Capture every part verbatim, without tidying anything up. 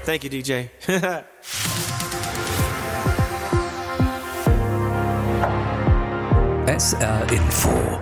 Thank you, D J. S R Info.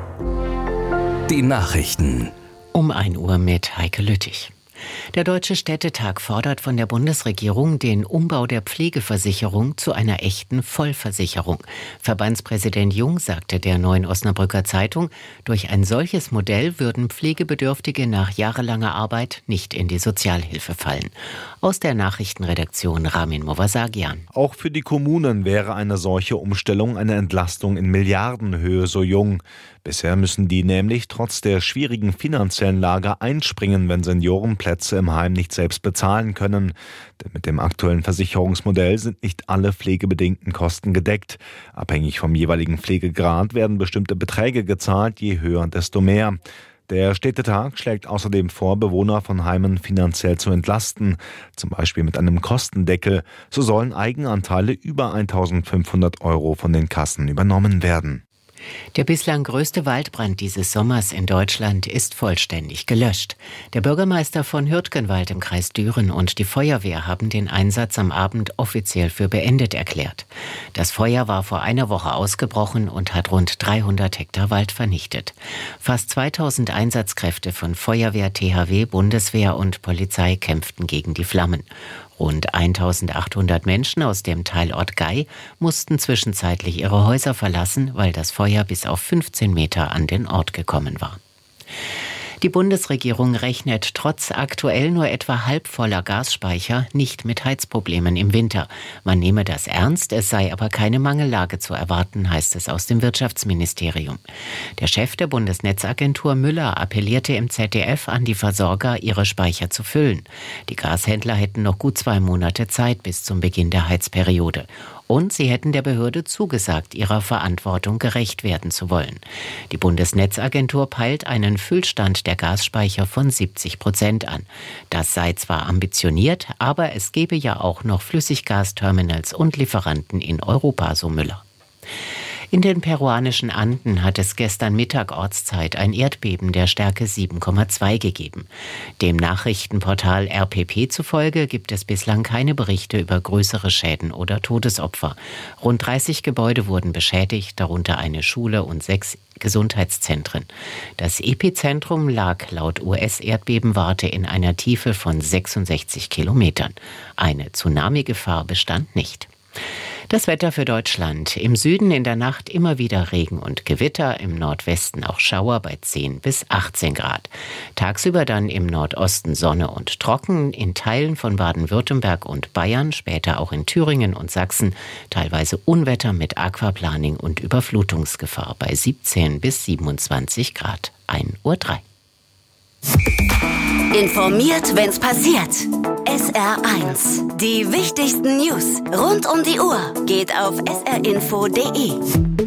Die Nachrichten. Um ein Uhr mit Heike Lüttich. Der Deutsche Städtetag fordert von der Bundesregierung den Umbau der Pflegeversicherung zu einer echten Vollversicherung. Verbandspräsident Jung sagte der Neuen Osnabrücker Zeitung, durch ein solches Modell würden Pflegebedürftige nach jahrelanger Arbeit nicht in die Sozialhilfe fallen. Aus der Nachrichtenredaktion Ramin Movasagian. Auch für die Kommunen wäre eine solche Umstellung eine Entlastung in Milliardenhöhe, so Jung. Bisher müssen die nämlich trotz der schwierigen finanziellen Lage einspringen, wenn Senioren Plätze im Heim nicht selbst bezahlen können. Denn mit dem aktuellen Versicherungsmodell sind nicht alle pflegebedingten Kosten gedeckt. Abhängig vom jeweiligen Pflegegrad werden bestimmte Beträge gezahlt, je höher, desto mehr. Der Städtetag schlägt außerdem vor, Bewohner von Heimen finanziell zu entlasten, zum Beispiel mit einem Kostendeckel. So sollen Eigenanteile über eintausendfünfhundert Euro von den Kassen übernommen werden. Der bislang größte Waldbrand dieses Sommers in Deutschland ist vollständig gelöscht. Der Bürgermeister von Hürtgenwald im Kreis Düren und die Feuerwehr haben den Einsatz am Abend offiziell für beendet erklärt. Das Feuer war vor einer Woche ausgebrochen und hat rund dreihundert Hektar Wald vernichtet. Fast zweitausend Einsatzkräfte von Feuerwehr, T H W, Bundeswehr und Polizei kämpften gegen die Flammen. Rund eintausendachthundert Menschen aus dem Teilort Gei mussten zwischenzeitlich ihre Häuser verlassen, weil das Feuer bis auf fünfzehn Meter an den Ort gekommen war. Die Bundesregierung rechnet trotz aktuell nur etwa halbvoller Gasspeicher nicht mit Heizproblemen im Winter. Man nehme das ernst, es sei aber keine Mangellage zu erwarten, heißt es aus dem Wirtschaftsministerium. Der Chef der Bundesnetzagentur Müller appellierte im Z D F an die Versorger, ihre Speicher zu füllen. Die Gashändler hätten noch gut zwei Monate Zeit bis zum Beginn der Heizperiode. Und sie hätten der Behörde zugesagt, ihrer Verantwortung gerecht werden zu wollen. Die Bundesnetzagentur peilt einen Füllstand der Gasspeicher von siebzig Prozent an. Das sei zwar ambitioniert, aber es gebe ja auch noch Flüssiggasterminals und Lieferanten in Europa, so Müller. In den peruanischen Anden hat es gestern Mittag Ortszeit ein Erdbeben der Stärke sieben Komma zwei gegeben. Dem Nachrichtenportal R P P zufolge gibt es bislang keine Berichte über größere Schäden oder Todesopfer. Rund dreißig Gebäude wurden beschädigt, darunter eine Schule und sechs Gesundheitszentren. Das Epizentrum lag laut U S-Erdbebenwarte in einer Tiefe von sechsundsechzig Kilometern. Eine Tsunami-Gefahr bestand nicht. Das Wetter für Deutschland. Im Süden in der Nacht immer wieder Regen und Gewitter, im Nordwesten auch Schauer bei zehn bis achtzehn Grad. Tagsüber dann im Nordosten Sonne und trocken, in Teilen von Baden-Württemberg und Bayern, später auch in Thüringen und Sachsen, teilweise Unwetter mit Aquaplaning und Überflutungsgefahr bei siebzehn bis siebenundzwanzig Grad. ein Uhr drei. Informiert, wenn's passiert. S R eins. Die wichtigsten News rund um die Uhr geht auf s r info punkt d e.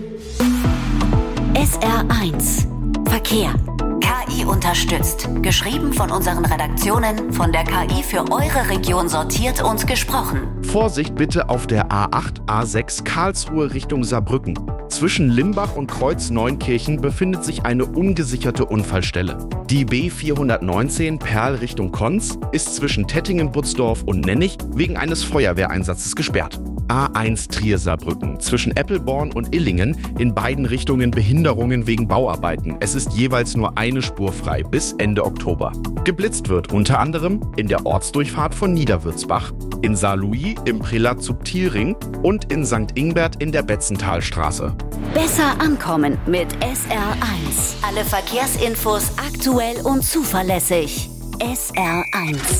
S R eins. Verkehr. K I unterstützt. Geschrieben von unseren Redaktionen, von der K I für eure Region sortiert und gesprochen. Vorsicht bitte auf der A acht, A sechs Karlsruhe Richtung Saarbrücken. Zwischen Limbach und Kreuz-Neunkirchen befindet sich eine ungesicherte Unfallstelle. Die B vierhundertneunzehn Perl Richtung Konz ist zwischen Tettingen-Butzdorf und Nennig wegen eines Feuerwehreinsatzes gesperrt. A eins Trier-Saarbrücken zwischen Eppelborn und Illingen in beiden Richtungen Behinderungen wegen Bauarbeiten. Es ist jeweils nur eine Spur frei bis Ende Oktober. Geblitzt wird unter anderem in der Ortsdurchfahrt von Niederwürzbach, in Saarlouis im Prälat Subtilring und in Sankt Ingbert in der Betzenthalstraße. Besser ankommen mit S R eins. Alle Verkehrsinfos aktuell und zuverlässig. S R eins.